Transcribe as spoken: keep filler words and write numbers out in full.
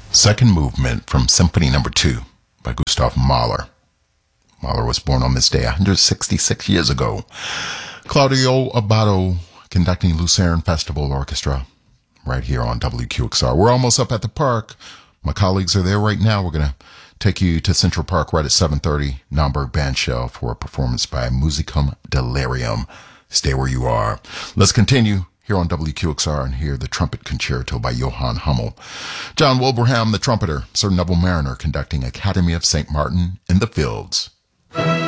Second movement from Symphony Number Two by Gustav Mahler. Mahler was born on this day one hundred sixty-six years ago. Claudio Abbado conducting Lucerne Festival Orchestra right here on W Q X R. We're almost up at the park. My colleagues are there right now. We're going to take you to Central Park right at seven thirty, Naumburg Bandshell, for a performance by Musicum Delirium. Stay where you are. Let's continue here on W Q X R and hear the Trumpet Concerto by Johann Hummel. John Wilbraham, the trumpeter, Sir Neville Mariner conducting Academy of Saint Martin in the Fields.